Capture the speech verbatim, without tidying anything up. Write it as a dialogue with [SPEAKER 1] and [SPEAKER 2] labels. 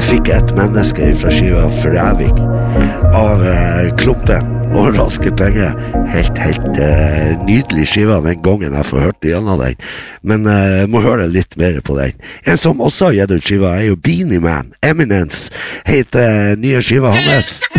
[SPEAKER 1] fikk et menneske fra skiva Frøvik av uh, Klumpen og Raske Penger. Helt, helt uh, nydelig skiva den gangen jeg får hørt gjennom den. Men jeg uh, må høre litt mer på den. En som også har gitt ut skiva er jo Beanie Man. Eminence heter uh, nye skiva hans.